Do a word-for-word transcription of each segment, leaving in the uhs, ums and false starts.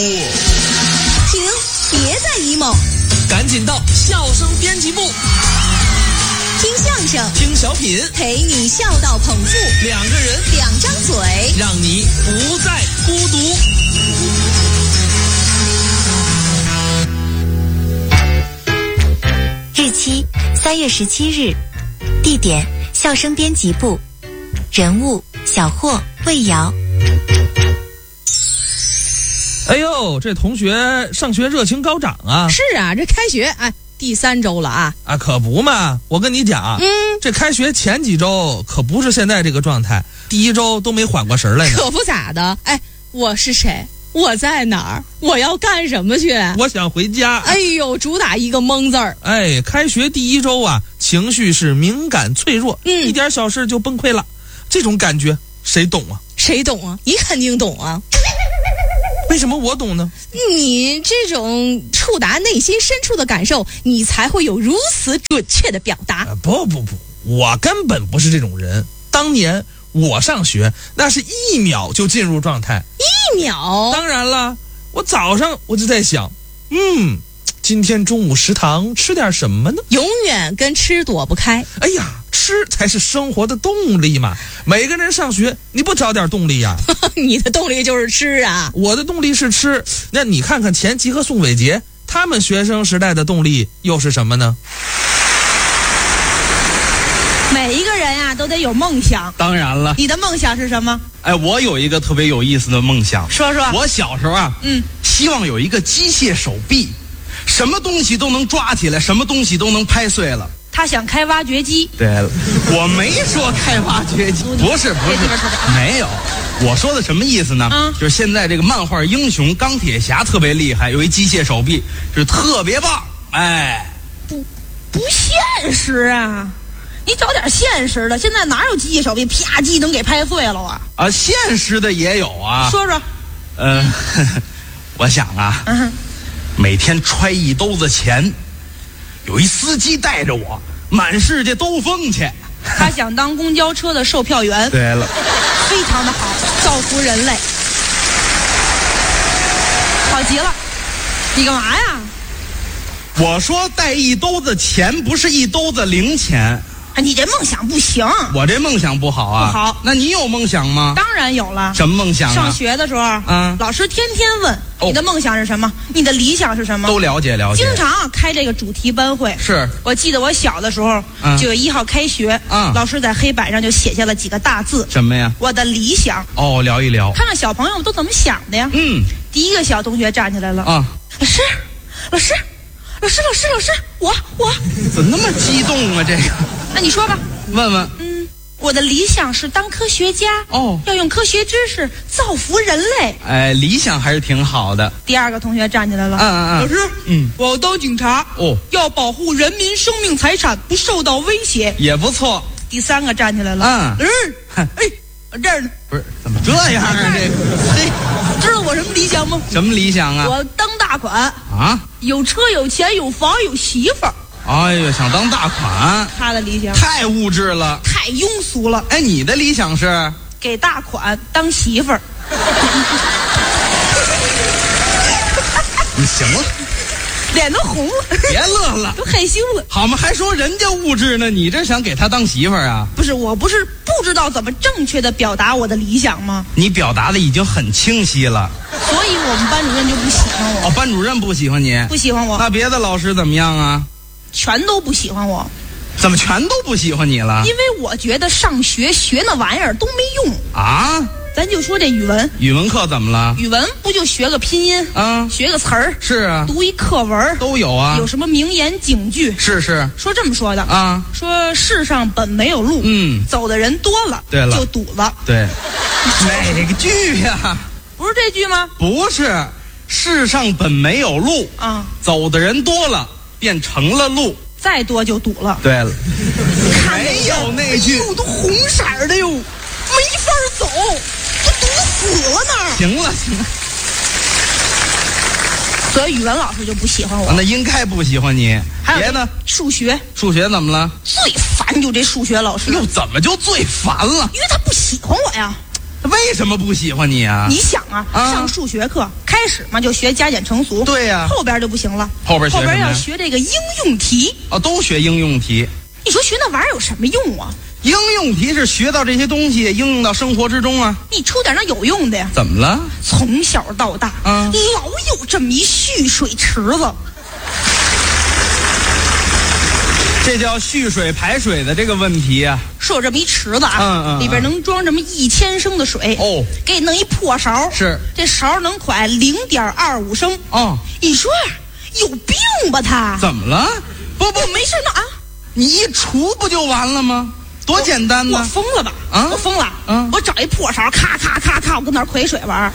停，别再 emo， 赶紧到笑声编辑部， 听相声， 听小品， 陪你笑到捧腹， 两个人， 两张嘴， 让你不再孤独。 日期三月十七日，地点笑声编辑部，人物小霍、魏瑶。 哎呦，这同学上学热情高涨啊！ 是啊，这开学哎，第三周了啊！ 啊，可不嘛！我跟你讲，嗯，这开学前几周可不是现在这个状态，第一周都没缓过神来呢。 可不咋的，哎，我是谁？我在哪儿？我要干什么去？ 我想回家。 哎呦，主打一个懵字儿。 哎，开学第一周啊，情绪是敏感脆弱，嗯，一点小事就崩溃了，这种感觉谁懂啊？ 谁懂啊？你肯定懂啊。 为什么我懂呢？ 你这种触达内心深处的感受，你才会有如此准确的表达。 啊、不不不，我根本不是这种人。当年我上学，那是一秒就进入状态。 一秒？当然了，我早上我就在想，嗯，今天中午食堂吃点什么呢？ 永远跟吃躲不开。 哎呀，吃才是生活的动力嘛！每个人上学，你不找点动力呀、 啊？你的动力就是吃啊！ 我的动力是吃。那你看看钱吉和宋伟杰，他们学生时代的动力又是什么呢？ 每一个人呀、啊、都得有梦想。 当然了。 你的梦想是什么？ 哎，我有一个特别有意思的梦想。 说说。 我小时候啊，嗯，希望有一个机械手臂，什么东西都能抓起来，什么东西都能拍碎了。 他想开挖掘机。 对了，我没说开挖掘机，不是不是，没有。我说的什么意思呢？嗯，就是现在这个漫画英雄钢铁侠特别厉害，有一机械手臂，就是特别棒。哎， 不不现实啊！你找点现实的，现在哪有机械手臂啪叽能给拍碎了啊？ 啊，现实的也有啊。 说说。 呃，呵呵我想啊，嗯，每天揣一兜子钱。有一司机带着我满世界兜风去， 他想当公交车的售票员。 对了， 非常的好，造福人类，好极了。你干嘛呀？ 我说带一兜子钱，不是一兜子零钱。 你这梦想不行。 我这梦想不好啊。 不好。 那你有梦想吗？ 当然有了。 什么梦想啊？ 上学的时候，嗯，老师天天问、哦、你的梦想是什么，你的理想是什么， 都了解了解。 经常开这个主题班会。 是。 我记得我小的时候，嗯、就有一号开学，嗯，老师在黑板上就写下了几个大字。 什么呀？ 我的理想。 哦，聊一聊。 看看小朋友都怎么想的呀？嗯。第一个小同学站起来了。啊，老师，老师，老师，老师，老师，我我。 怎么那么激动啊？这个。 那你说吧。 问问， 嗯，我的理想是当科学家哦，要用科学知识造福人类。 哎，理想还是挺好的。 第二个同学站起来了， 嗯嗯嗯， 老师，嗯，我要当警察哦，要保护人民生命财产不受到威胁， 也不错。 第三个站起来了，嗯，嗯，哎，我这儿呢， 不是怎么这样啊？这个， 嘿，知道我什么理想吗？ 什么理想啊？ 我当大款啊，有车有钱有房有媳妇儿。 哎呀，想当大款， 他的理想太物质了， 太庸俗了。 哎，你的理想是给大款当媳妇儿。 你行了， 脸都红了， 别乐了， 都害羞了。 好嘛，还说人家物质呢，你这想给他当媳妇儿啊？ 不是，我不是不知道怎么正确的表达我的理想吗？ 你表达的已经很清晰了， 所以我们班主任就不喜欢我。 哦，班主任不喜欢你， 不喜欢我。 那别的老师怎么样啊？ 全都不喜欢我。 怎么全都不喜欢你了？ 因为我觉得上学学那玩意儿都没用啊。咱就说这语文， 语文课怎么了？ 语文不就学个拼音啊，学个词儿？ 是啊， 读一课文都有啊。 有什么名言警句？ 是是， 说这么说的啊，说世上本没有路，嗯，走的人多了， 对了， 就堵了。 对，哪个句呀？ 不是这句吗？ 不是，世上本没有路啊，走的人多了，变成了路。 再多就堵了。 对了，没有那句， 路都红色的哟，没法走，都堵死了呢。 行了行了， 所以语文老师就不喜欢我。 啊、那应该不喜欢你。 还有别的， 数学， 数学怎么了？ 最烦就这数学老师。 又怎么就最烦了？ 因为他不喜欢我呀。 为什么不喜欢你啊？ 你想啊， 啊上数学课开始嘛就学加减乘除， 对呀、啊， 后边就不行了， 后边学后边要学这个应用题。 哦，都学应用题。 你说学那玩意儿有什么用啊？ 应用题是学到这些东西，应用到生活之中啊。 你出点那有用的呀？ 怎么了？ 从小到大， 嗯， 老有这么一蓄水池子。 这叫蓄水排水的这个问题啊。 说有这么一池子啊， 嗯嗯嗯里边能装这么一千升的水。 哦， 给你弄一破勺， 是这勺能快零点二五升。 哦， 你说有病吧他？ 怎么了？不不， 我没事呢啊。 你一除不就完了吗？多简单呢！ 我疯了吧？ 啊， 我疯了！ 嗯， 我找一破勺，咔咔咔咔，我跟那儿蒯水玩。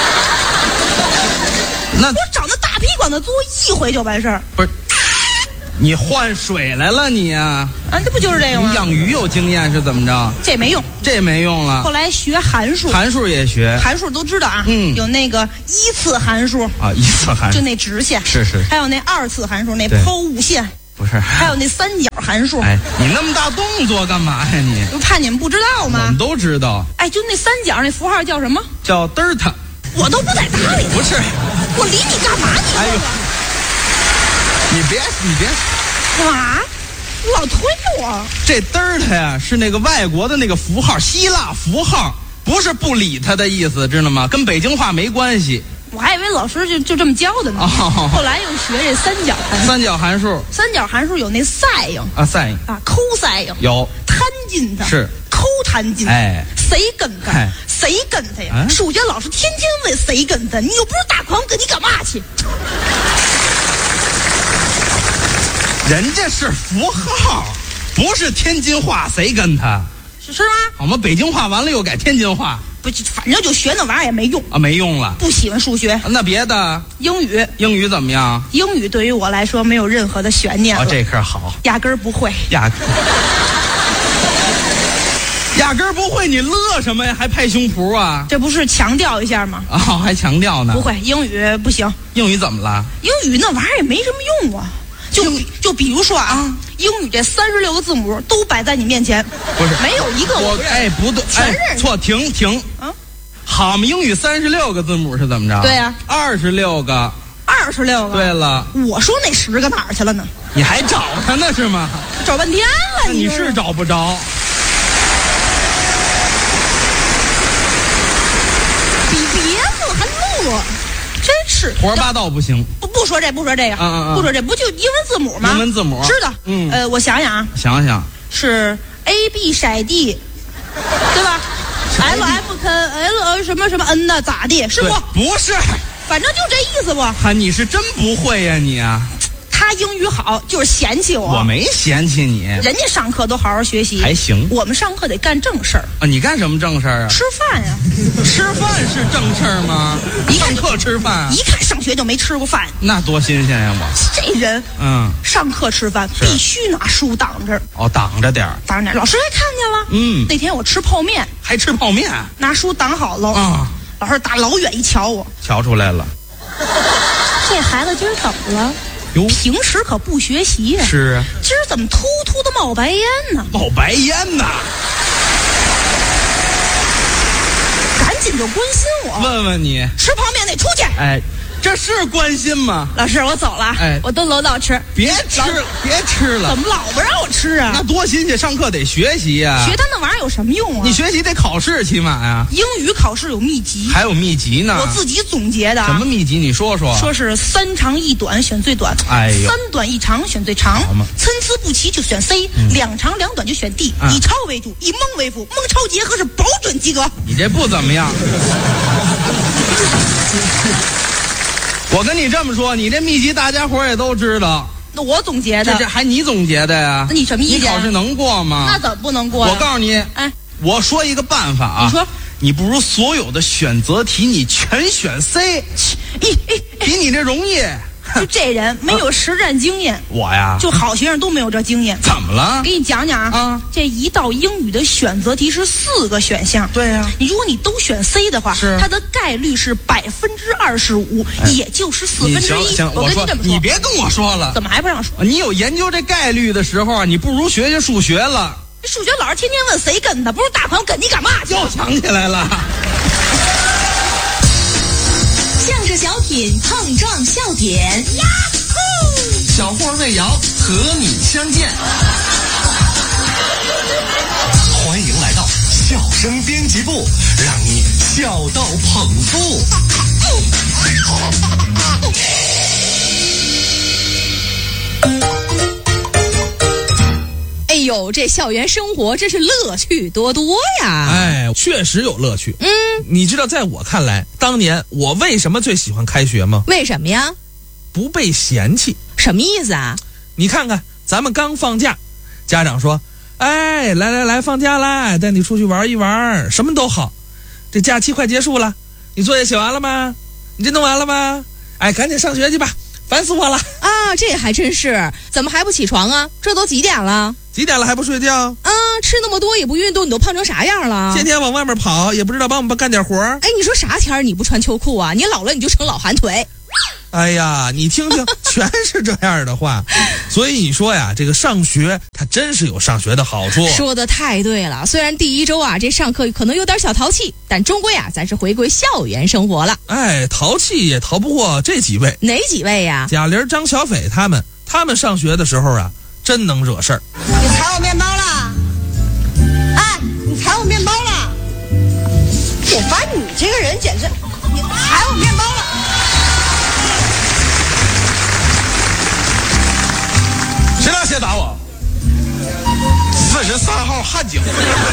那我找那大皮管子嘬一回就完事儿。 不是，你换水来了你啊？ 啊，这不就是这个吗？ 你养鱼有经验是怎么着？ 这没用， 这没用了。 后来学函数， 函数也学， 函数都知道啊。 嗯， 有那个一次函数啊，一次函数就那直线， 是是， 还有那二次函数那抛物线。 不是， 还有那三角函数。 哎，你那么大动作干嘛呀你？ 我怕你们不知道吗？ 我们都知道。 哎，就那三角那符号叫什么？ 叫德尔塔。 我都不在搭理。 不是， 我理你干嘛你？ 哎呦，你别你别干嘛？老推我。 这德尔塔呀是那个外国的那个符号，希腊符号，不是不理他的意思，知道吗？跟北京话没关系。 我还以为老师就就这么教的呢。 哦， 后来又学这三角函数。 三角函数。 三角函数有那 sin 啊 sin 啊 cos 有。 摊进它是。 抠摊进。 哎。 谁跟他？ 哎、 谁跟他呀？ 啊、 数学老师天天问谁跟他，你又不是大狂，跟你干嘛去？ 人家是符号，不是天津话，谁跟他？ 是是吗？ 我们北京话完了又改天津话。 不，反正就学那玩意儿也没用啊，没用了。 不喜欢数学， 那别的英语， 英语怎么样？ 英语对于我来说没有任何的悬念了。 哦，这科好， 压根儿不会， 压根压根儿不会，你乐什么呀？还拍胸脯啊？ 这不是强调一下吗？ 啊、哦，还强调呢？ 不会，英语不行。 英语怎么了？ 英语那玩意儿也没什么用啊。就就比如说啊，啊英语这三十六个字母都摆在你面前， 不是没有一个我哎不对， 全认识。 错，停停。 啊， 好嘛，英语三十六个字母是怎么着？ 对呀、 啊，二十六个。 二十六个。 对了， 我说那十个哪儿去了呢？ 你还找他呢是吗？ 找半天了， 你是找不着。 比别乐还乐。真是胡说八道不行， 不不说这不说这个， 嗯嗯嗯不说这不就英文字母吗？ 英文字母知道， 嗯， 呃，我想想啊， 想想是 A B 骰 D， 对吧 ？L M 跟 L 什么什么 N 的咋地？是不？ 不是， 反正就这意思不？ 啊，你是真不会呀你啊！ 他英语好，就是嫌弃我。 我没嫌弃你， 人家上课都好好学习， 还行。 我们上课得干正事儿啊！你干什么正事儿啊？ 吃饭呀、啊！ 吃饭是正事儿吗？ 一看上课吃饭， 一看上学就没吃过饭， 那多新鲜呀！我这人， 嗯， 上课吃饭必须拿书挡着。 哦，挡着点儿， 挡着点儿。老师还看见了， 嗯， 那天我吃泡面， 还吃泡面， 拿书挡好了啊。 老师打老远一瞧我， 瞧出来了， 这孩子今儿怎么了？ 哟， 平时可不学习呀、啊。 是啊， 今儿怎么突突的冒白烟呢？ 冒白烟呐！ 赶紧就关心我。 问问你， 吃泡面得出去。 哎，这是关心吗？ 老师，我走了。 哎， 我蹲楼道吃。 别吃了，别吃了。 怎么老不让我吃啊？ 那多新鲜！上课得学习呀、啊。 学他那玩意儿有什么用啊？ 你学习得考试，起码呀。 英语考试有秘籍， 还有秘籍呢。 我自己总结的。 什么秘籍？你说说。 说是三长一短选最短， 哎呦， 三短一长选最长，参差不齐就选 C，、嗯、两长两短就选 D，、嗯、以超为主，以蒙为辅，蒙超结合是保准及格。 你这不怎么样。我跟你这么说，你这秘籍大家伙也都知道。 那我总结的， 这这还你总结的呀？ 那你什么意见？ 你考试能过吗？ 那怎么不能过、啊？ 我告诉你， 哎， 我说一个办法啊。 你说， 你不如所有的选择题你全选 C， 咦咦， 比你这容易。 就这人没有实战经验， 我呀， 就好学生都没有这经验。 怎么了？ 给你讲讲啊， 啊这一道英语的选择题是四个选项。 对呀、啊， 你如果你都选 C 的话， 是它的概率是百分之二十五，也就是四分之一。 我跟你这么说， 你别跟我说了， 怎么还不让说？ 你有研究这概率的时候啊，你不如学学数学了。 这数学老师天天问谁跟他，不如大朋友跟你干嘛去？ 又想起来了。 相声小品碰撞笑点，呀呼！小霍魏瑶和你相见，欢迎来到笑声编辑部，让你笑到捧腹。 哎呦，这校园生活真是乐趣多多呀！ 哎，确实有乐趣。嗯，你知道，在我看来，当年我为什么最喜欢开学吗？ 为什么呀？ 不被嫌弃。 什么意思啊？ 你看看，咱们刚放假，家长说：“哎，来来来，放假啦，带你出去玩一玩，什么都好。”这假期快结束了，你作业写完了吗？你这弄完了吗？哎，赶紧上学去吧，烦死我了啊！这还真是，怎么还不起床啊？这都几点了？ 几点了还不睡觉？ 啊，吃那么多也不运动，你都胖成啥样了？ 天天往外面跑，也不知道帮我们干点活。 哎，你说啥天儿你不穿秋裤啊？你老了你就成老寒腿。 哎呀，你听听，全是这样的话。所以你说呀，这个上学它真是有上学的好处。 说的太对了，虽然第一周啊这上课可能有点小淘气，但终归啊咱是回归校园生活了。 哎，淘气也逃不过这几位。 哪几位呀？ 贾玲、张小斐他们，他们上学的时候啊，真能惹事儿。 你踩我面包了？哎，你踩我面包了？简凡，你这个人简直，你踩我面包了！ 谁拿鞋打我？四十三号汉江。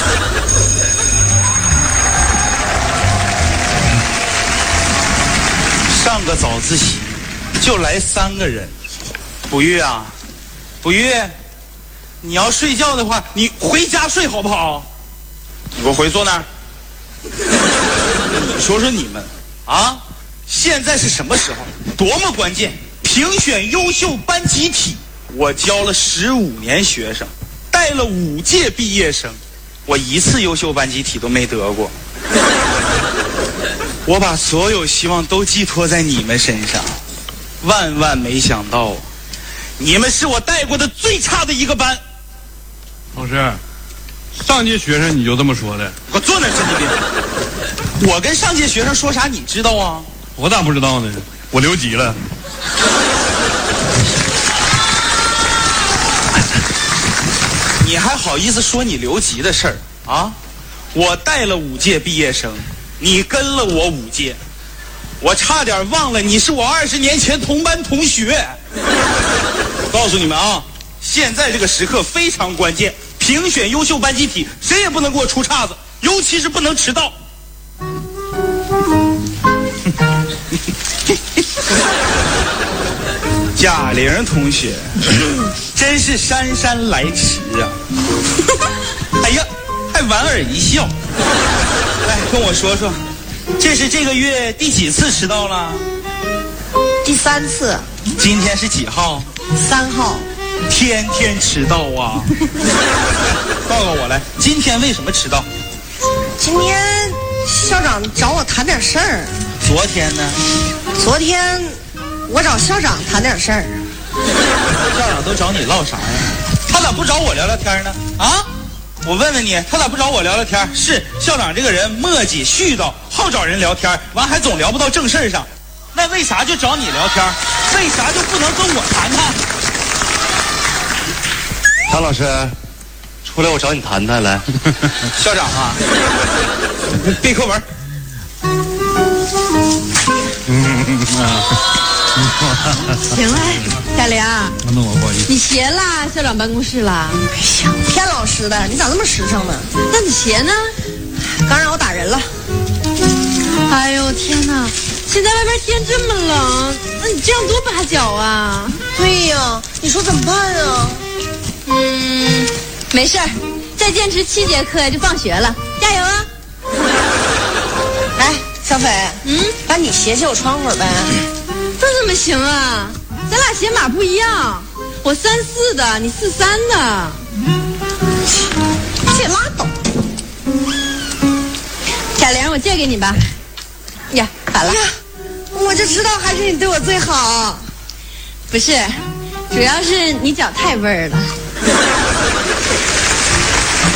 上个早自习就来三个人，不玉啊，不玉，你要睡觉的话，你回家睡好不好？你给我回坐那儿。你说说你们啊，现在是什么时候？多么关键！评选优秀班集体。我教了十五年学生，带了五届毕业生，我一次优秀班集体都没得过。我把所有希望都寄托在你们身上，万万没想到，你们是我带过的最差的一个班。 老师，上届学生你就这么说的？ 给我坐那儿，神经病！我跟上届学生说啥你知道啊？ 我咋不知道呢？我留级了。 你还好意思说你留级的事儿啊？我带了五届毕业生，你跟了我五届，我差点忘了你是我二十年前同班同学。我告诉你们啊，现在这个时刻非常关键，评选优秀班集体，谁也不能给我出岔子，尤其是不能迟到。贾玲同学，真是姗姗来迟啊！哎呀，还莞尔一笑。来，跟我说说，这是这个月第几次迟到了？ 第三次。 今天是几号？ 三号。 天天迟到啊！告诉我来，今天为什么迟到？ 今天校长找我谈点事儿。 昨天呢？ 昨天我找校长谈点事儿。 校长都找你唠啥呀？他咋不找我聊聊天呢？啊？我问问你，他咋不找我聊聊天？是校长这个人磨叽絮叨，好找人聊天，完还总聊不到正事儿上。那为啥就找你聊天？为啥就不能跟我谈谈？ 唐老师，出来我找你谈谈来。 校长啊，背课文。 行了，贾玲， 那我不好意思， 你鞋啦？校长办公室啦？ 哎呀，骗老师的，你咋那么实诚呢？ 那你鞋呢？ 刚让我打人了。 哎呦天哪！现在外边天这么冷，那你这样多拔脚啊！ 对呀，你说怎么办啊？ 嗯，没事儿，再坚持七节课就放学了，加油啊！ 哎，小斐，嗯，把你鞋借我穿会儿呗。 这怎么行啊？咱俩鞋码不一样，我三四的，你四三的。 这拉倒。 贾玲，我借给你吧。呀，好了。 呀，我就知道还是你对我最好。 不是，主要是你脚太味儿了。